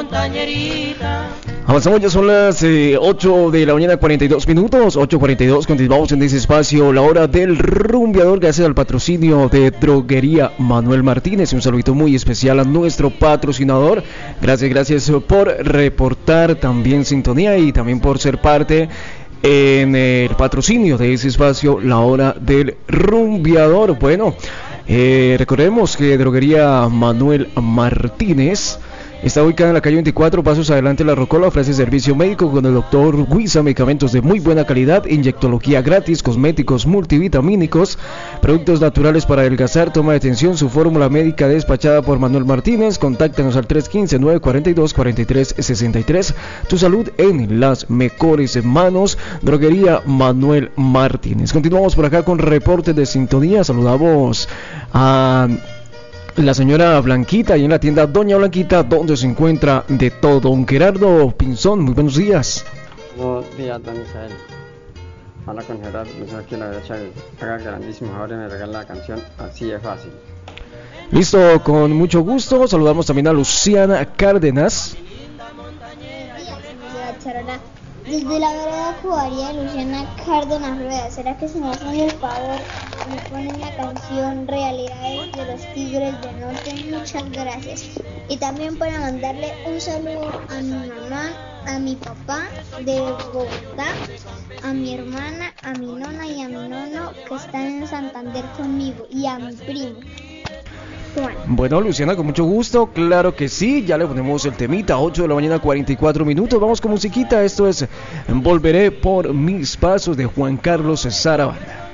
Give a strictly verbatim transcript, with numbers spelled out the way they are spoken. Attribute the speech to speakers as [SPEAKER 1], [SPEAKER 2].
[SPEAKER 1] montañerita.
[SPEAKER 2] Avanzamos, ya son las eh, ocho de la mañana, cuarenta y dos minutos, ocho cuarenta y dos, continuamos en ese espacio, la hora del rumbeador, gracias al patrocinio de Droguería Manuel Martínez. Un saludito muy especial a nuestro patrocinador, gracias, gracias por reportar también sintonía y también por ser parte en el patrocinio de ese espacio, la hora del rumbeador. Bueno, eh, recordemos que Droguería Manuel Martínez está ubicada en la calle veinticuatro, pasos adelante La Rocola. Ofrece servicio médico con el doctor Guisa, medicamentos de muy buena calidad, inyectología gratis, cosméticos multivitamínicos, productos naturales para adelgazar, toma de tensión, su fórmula médica despachada por Manuel Martínez. Contáctanos al tres uno cinco, nueve cuatro dos, cuatro tres seis tres. Tu salud en las mejores manos. Droguería Manuel Martínez. Continuamos por acá con reportes de sintonía. Saludamos a la señora Blanquita y en la tienda Doña Blanquita, donde se encuentra de todo. Don Gerardo Pinzón, muy buenos días.
[SPEAKER 3] Buenos días, don Misael. Habla con Gerardo Pinzón aquí en la derecha. Haga grandísimo favor y me regala la canción Así es Fácil.
[SPEAKER 2] Listo, con mucho gusto. Saludamos también a Luciana Cárdenas.
[SPEAKER 4] Desde la vereda Cubaría, Luciana Cárdenas Rueda. ¿Será que se me hacen el favor me ponen la canción Realidades de los Tigres del Norte? Muchas gracias. Y también para mandarle un saludo a mi mamá, a mi papá de Bogotá, a mi hermana, a mi nona y a mi nono que están en Santander conmigo, y a mi primo.
[SPEAKER 2] Bueno, Luciana, con mucho gusto, claro que sí, ya le ponemos el temita, ocho de la mañana, cuarenta y cuatro minutos, vamos con musiquita. Esto es Volveré por mis pasos de Juan Carlos Sarabanda.